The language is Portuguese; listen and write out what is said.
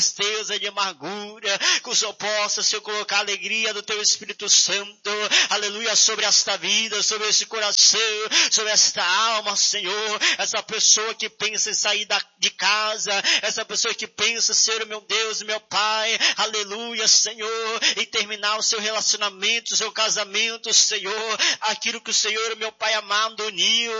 tristeza, de amargura, que o Senhor possa, Senhor, colocar a alegria do Teu Espírito Santo, aleluia, sobre esta vida, sobre esse coração, sobre esta alma, Senhor, essa pessoa que pensa em sair de casa, essa pessoa que pensa, Senhor, meu Deus, meu Pai, aleluia, Senhor, em terminar o seu relacionamento, o seu casamento, Senhor, aquilo que o Senhor, meu Pai amado, uniu,